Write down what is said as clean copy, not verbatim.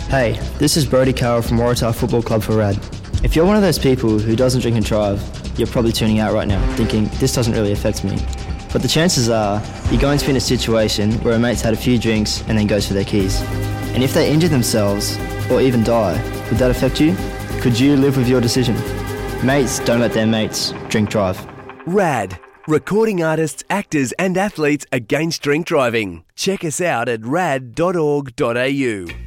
Hey, this is Brody Carroll from Waratah Football Club for RAD. If you're one of those people who doesn't drink and drive, you're probably tuning out right now, thinking, this doesn't really affect me. But the chances are, you're going to be in a situation where a mate's had a few drinks and then goes for their keys. And if they injure themselves, or even die, would that affect you? Could you live with your decision? Mates don't let their mates drink drive. RAD, recording artists, actors and athletes against drink driving. Check us out at rad.org.au.